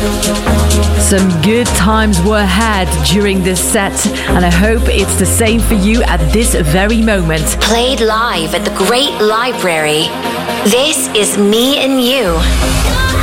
Some good times were had during this set, and I hope it's the same for you at this very moment. Played live at the Great Library. This is Me and You.